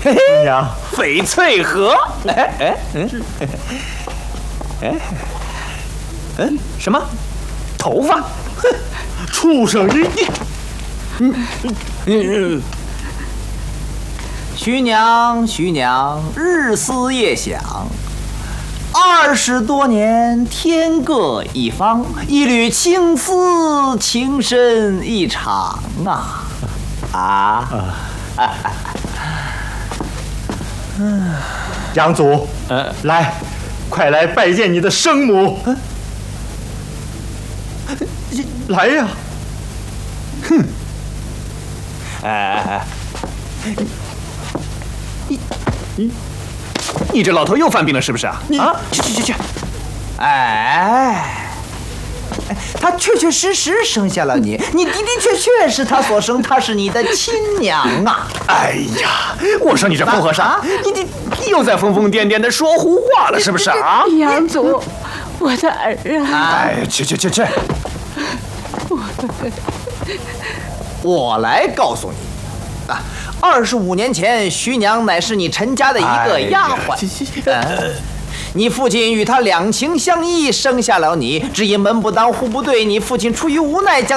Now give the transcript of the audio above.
徐娘， 翡翠盒。什么？头发？ 畜生！ 徐娘，日思夜想，20多年天各一方，一缕青丝情深意长啊！ 养祖，来，快来拜见你的生母。来呀！哼！ 你这老头又犯病了是不是啊？去！ 他确实生下了你，你的确是他所生，他是你的亲娘啊！ 哎呀，我说你这疯和尚，你又在疯疯癫癫的说胡话了是不是啊？ 养祖，我的儿啊！ 哎，去！ 我来告诉你，25年前，徐娘乃是你陈家的一个丫鬟。你父亲与她两情相依，生下了你，只因门不当户不对，你父亲出于无奈将